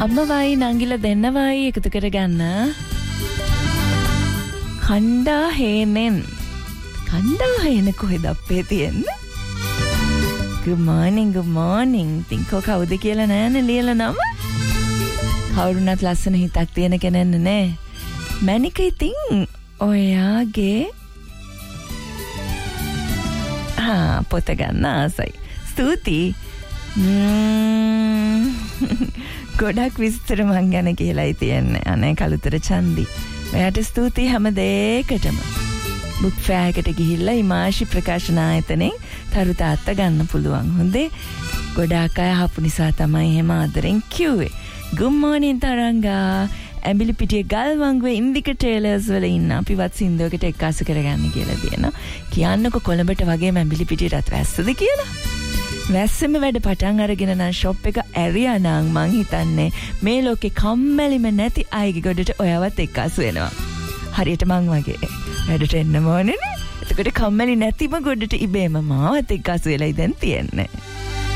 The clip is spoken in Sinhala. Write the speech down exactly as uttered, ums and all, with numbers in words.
අම්මවයි නංගිලා දෙන්නවයි එකතු කරගන්න. කණ්ඩා හේනෙන්. කණ්ඩා හේන කොහෙද අපේ තියෙන්නේ? Good morning, good morning. තින්කෝ කවුද කියලා නෑනේ ලියලා නම. කවුරුණත් ලස්සන හිතක් තියෙන කෙනෙක් නේ. මැනික ඉතින් ඔයාගේ ආ පොත ගන්න ආසයි. ස්තුතියි. ගොඩක් විස්තර මං ගැන කියලායි තියන්නේ. අනේ කලුතර චන්දි. ඔයාට ස්තුතියි හැම දෙයකටම. බුක් ෆෙයාර් එකට ගිහිල්ලා ඉමාෂි ප්‍රකාශන ආයතනයෙන් තරු තාත්තා ගන්න පුළුවන්. හොඳේ. ගොඩාක් අය ආපු නිසා තමයි එහෙම ආදරෙන් කිව්වේ. Good morning Tharanga. ඇඹිලි පිටියේ ගල්වංගුවේ ඉන්දික ටේලර්ස් වල ඉන්න අපිවත් සින්දුවකට එක්කාසු කරගන්න කියලා දෙනවා. කියන්නකො කොළඹට වගේම ඇඹිලි පිටියටත් වැස්සද කියලා. වැස්සෙම වැඩ පටන් අරගෙන නම් ෂොප් එක ඇරියා නම් මං හිතන්නේ මේ ලෝකේ කම්මැලිම නැති අයගේ ගොඩට ඔයවත් එක්කාසු වෙනවා. හරියට මං වගේ. වැඩට එන්න ඕනේනේ. එතකොට කම්මැලි නැතිම ගොඩට ඉබේම මාවත් එක්කාසු වෙලයි දැන් තියන්නේ.